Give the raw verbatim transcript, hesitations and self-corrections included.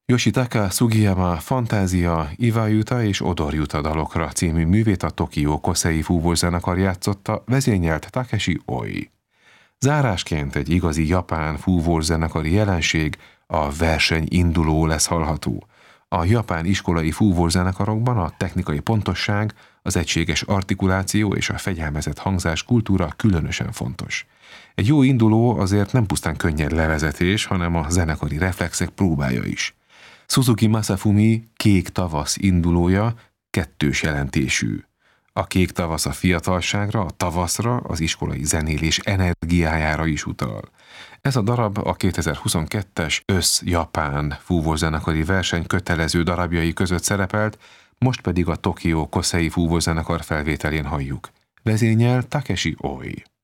Yoshitaka Sugiyama Fantázia, Iwayuta és Odor Yuta dalokra című művét a Tokió Kosei fúvózenekar játszotta, vezényelt Takeshi Oi. Zárásként egy igazi japán fúvózenekari jelenség, a verseny induló lesz hallható. A japán iskolai fúvózenekarokban a technikai pontosság, az egységes artikuláció és a fegyelmezett hangzás kultúra különösen fontos. Egy jó induló azért nem pusztán könnyed levezetés, hanem a zenekari reflexek próbája is. Suzuki Masafumi Kék tavasz indulója kettős jelentésű. A kék tavasz a fiatalságra, a tavaszra, az iskolai zenélés energiájára is utal. Ez a darab a kétezer-huszonkettes össz-japán fúvózenekari verseny kötelező darabjai között szerepelt, most pedig a Tokió Kosei fúvózenekar felvételén halljuk. Vezényel Takeshi Oi.